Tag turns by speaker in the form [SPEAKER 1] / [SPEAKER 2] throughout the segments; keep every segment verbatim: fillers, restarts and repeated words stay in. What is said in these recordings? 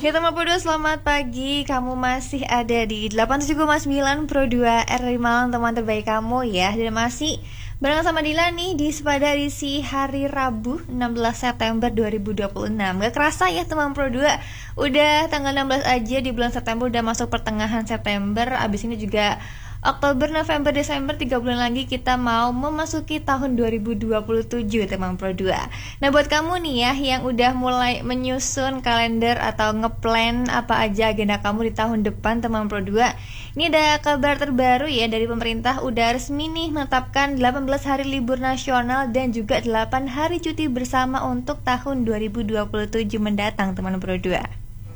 [SPEAKER 1] Ya teman Pro dua, selamat pagi. Kamu masih ada di delapan puluh tujuh koma sembilan Pro dua R lima Malang, teman terbaik kamu ya. Dan masih bareng sama Dila nih di Sepada edisi hari Rabu enam belas September dua ribu dua puluh enam. Gak kerasa ya teman Pro dua, udah tanggal enam belas aja di bulan September, udah masuk pertengahan September. Abis ini juga Oktober, November, Desember, tiga bulan lagi kita mau memasuki tahun dua ribu dua puluh tujuh teman Pro dua. Nah buat kamu nih ya yang udah mulai menyusun kalender atau ngeplan apa aja agenda kamu di tahun depan teman Pro dua, ini ada kabar terbaru ya dari pemerintah. Udah resmi nih menetapkan delapan belas hari libur nasional dan juga delapan hari cuti bersama untuk tahun dua ribu dua puluh tujuh mendatang teman Pro dua.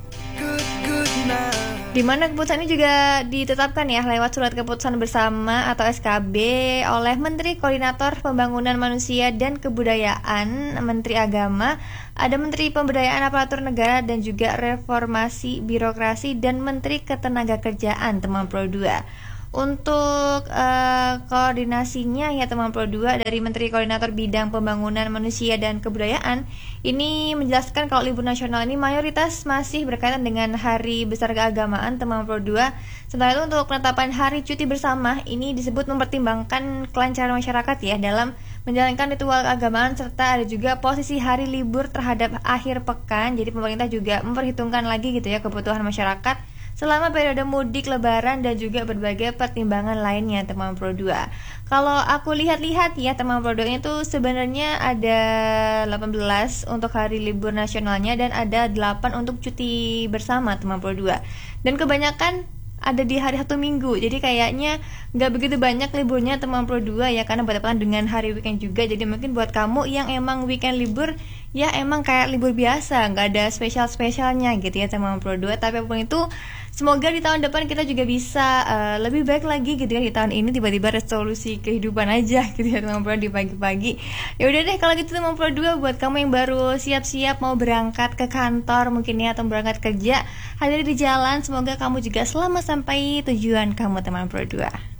[SPEAKER 1] Di mana keputusan ini juga ditetapkan ya lewat surat keputusan bersama atau S K B oleh Menteri Koordinator Pembangunan Manusia dan Kebudayaan, Menteri Agama, ada Menteri Pemberdayaan Aparatur Negara dan juga Reformasi Birokrasi, dan Menteri Ketenagakerjaan teman Pro dua. Untuk uh, koordinasinya ya teman Pro dua, dari Menteri Koordinator Bidang Pembangunan Manusia dan Kebudayaan ini menjelaskan kalau libur nasional ini mayoritas masih berkaitan dengan hari besar keagamaan teman Pro dua. Sementara itu untuk penetapan hari cuti bersama ini disebut mempertimbangkan kelancaran masyarakat ya dalam menjalankan ritual keagamaan, serta ada juga posisi hari libur terhadap akhir pekan. Jadi pemerintah juga memperhitungkan lagi gitu ya kebutuhan masyarakat selama periode mudik lebaran dan juga berbagai pertimbangan lainnya teman Pro dua. Kalau aku lihat-lihat ya teman Pro dua itu sebenarnya ada delapan belas untuk hari libur nasionalnya dan ada delapan untuk cuti bersama teman Pro dua. Dan kebanyakan ada di hari satu minggu. Jadi kayaknya nggak begitu banyak liburnya teman Pro dua ya, karena bertepatan dengan hari weekend juga. Jadi mungkin buat kamu yang emang weekend libur ya emang kayak libur biasa, nggak ada spesial-spesialnya gitu ya teman Pro dua. Tapi apapun itu, semoga di tahun depan kita juga bisa uh, lebih baik lagi gitu ya. Di tahun ini tiba-tiba resolusi kehidupan aja gitu ya teman Pro di pagi-pagi. Ya udah deh kalau gitu teman Pro dua, buat kamu yang baru siap-siap mau berangkat ke kantor mungkin ya, atau berangkat kerja, hati-hati di jalan. Semoga kamu juga selamat sampai tujuan kamu teman Pro dua.